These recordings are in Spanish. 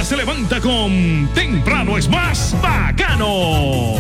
se levanta con Temprano es más bacano.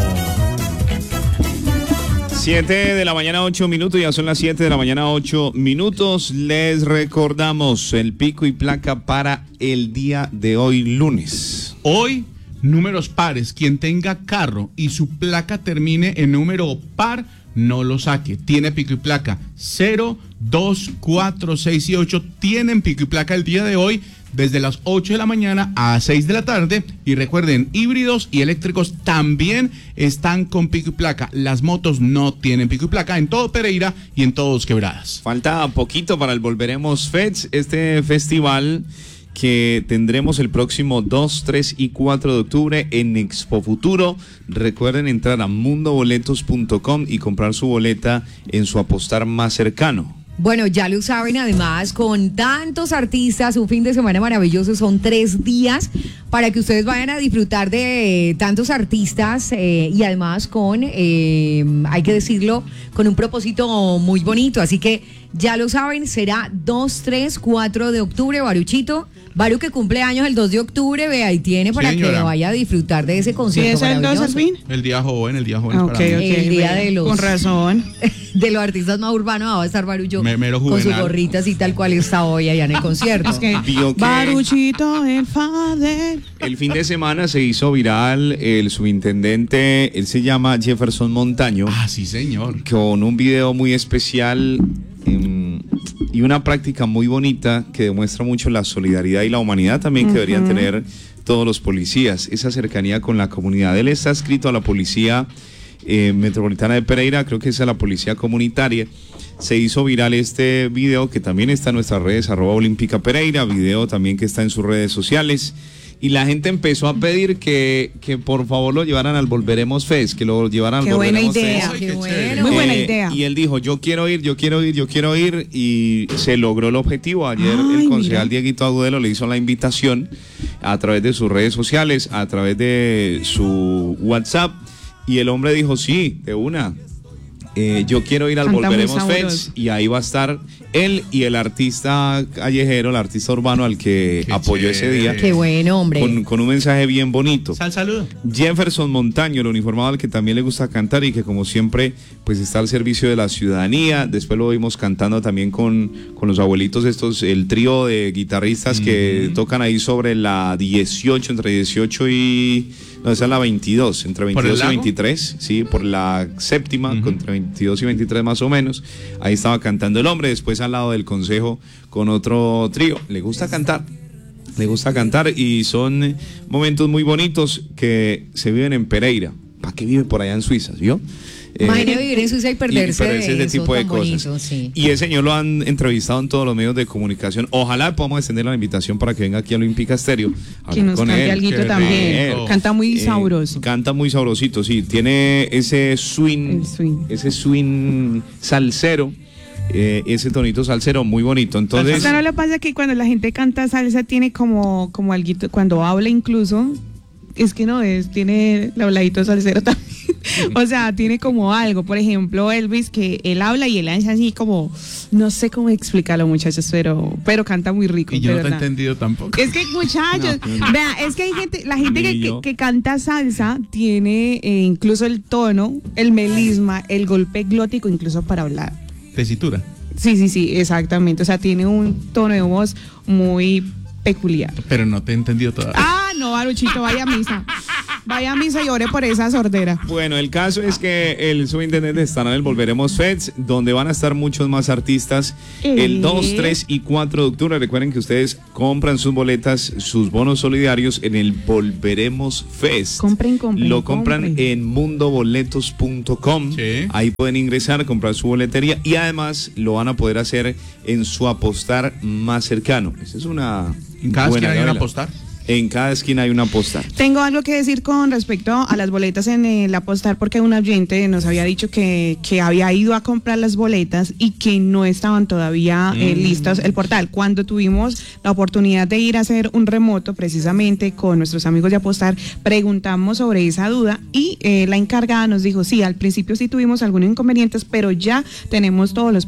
7 de la mañana, 8 minutos, ya son las 7 de la mañana, 8 minutos. Les recordamos el pico y placa para el día de hoy, lunes. Hoy, números pares. Quien tenga carro y su placa termine en número par, no lo saque. Tiene pico y placa 0, 2, 4, 6 y 8. Tienen pico y placa el día de hoy desde las 8 de la mañana a 6 de la tarde. Y recuerden, híbridos y eléctricos también están con pico y placa. Las motos no tienen pico y placa en todo Pereira y en todos Quebradas. Falta poquito para el Volveremos Fest, este festival que tendremos el próximo 2, 3 y 4 de octubre en Expo Futuro. Recuerden entrar a mundoboletos.com y comprar su boleta en su apostar más cercano. Bueno, ya lo saben, además, con tantos artistas, un fin de semana maravilloso, son 3 días para que ustedes vayan a disfrutar de tantos artistas y además con, hay que decirlo, con un propósito muy bonito. Así que ya lo saben, será 2, 3, 4 de octubre, Baruchito. Baru que cumple años el 2 de octubre, ve ahí tiene para que vaya a disfrutar de ese concierto. ¿Sí es el 2 al fin? El día joven, el día de los... Con razón. De los artistas más urbanos va a estar Barucho con sus gorritas y tal cual está hoy allá en el concierto. Es que Baruchito, el Fader. El fin de semana se hizo viral el subintendente, él se llama Jefferson Montaño. Ah, sí, señor. Con un video muy especial y una práctica muy bonita que demuestra mucho la solidaridad y la humanidad también que deberían tener todos los policías, esa cercanía con la comunidad. Él está adscrito a la policía metropolitana de Pereira, creo que es a la policía comunitaria. Se hizo viral este video que también está en nuestras redes, @Olímpica Pereira, video también que está en sus redes sociales. Y la gente empezó a pedir que por favor lo llevaran al Volveremos Fest, que lo llevaran al Volveremos Fest. Qué bueno. Muy buena idea. Y él dijo, yo quiero ir, y se logró el objetivo. Ayer el concejal Dieguito Agudelo le hizo la invitación a través de sus redes sociales, a través de su WhatsApp, y el hombre dijo, sí, de una. Yo quiero ir al Volveremos Fest, y ahí va a estar él y el artista callejero, el artista urbano al que apoyó ese día. Qué bueno, hombre. Con un mensaje bien bonito. Saludo. Jefferson Montaño, el uniformado al que también le gusta cantar y que como siempre pues está al servicio de la ciudadanía. Después lo vimos cantando también con los abuelitos estos, el trío de guitarristas que tocan ahí sobre la 18, entre 18 y... No, esa es la 22, entre 22 y 23, sí, por la séptima, entre 22 y 23 más o menos. Ahí estaba cantando el hombre, después al lado del consejo con otro trío. Le gusta cantar y son momentos muy bonitos que se viven en Pereira. ¿Para qué vive por allá en Suiza, vio? Imagínate vivir en Suiza y perderse de ese tipo de cosas. Bonito, sí. Y el señor lo han entrevistado en todos los medios de comunicación. Ojalá podamos extender la invitación para que venga aquí a Olímpica Estéreo. Que nos cante alguito también. Canta muy sabroso. Canta muy sabrosito, sí. Tiene ese swing. Ese swing salsero. Ese tonito salsero muy bonito. Entonces, o sea, no le pasa que cuando la gente canta salsa tiene como alguito, cuando habla incluso, es que no es, tiene el habladito salsero también. O sea, tiene como algo, por ejemplo, Elvis, que él habla y él es así como, no sé cómo explicarlo, muchachos, pero canta muy rico. Y yo no te he entendido tampoco. Es que, muchachos, vea, es que hay gente, la gente que canta salsa tiene incluso el tono, el melisma, el golpe glótico, incluso para hablar. Tesitura. Sí, exactamente. O sea, tiene un tono de voz muy peculiar. Pero no te he entendido todavía. Ah, no, Baruchito, vaya a misa. Vaya a misa y ore por esa sordera. Bueno, el caso es que el subintendente estará en el Volveremos Fest, donde van a estar muchos más artistas el 2, 3 y 4 de octubre. Recuerden que ustedes compran sus boletas, sus bonos solidarios en el Volveremos Fest. Compren. Lo compran en mundoboletos.com. Sí. Ahí pueden ingresar, comprar su boletería y además lo van a poder hacer en su apostar más cercano. Esa es una ¿En cada buena esquina hay novela. un apostar? En cada esquina hay una apostar. Tengo algo que decir con respecto a las boletas en el apostar, porque un oyente nos había dicho que había ido a comprar las boletas y que no estaban todavía listas el portal. Cuando tuvimos la oportunidad de ir a hacer un remoto precisamente con nuestros amigos de apostar, preguntamos sobre esa duda y la encargada nos dijo, sí, al principio sí tuvimos algunos inconvenientes, pero ya tenemos todos los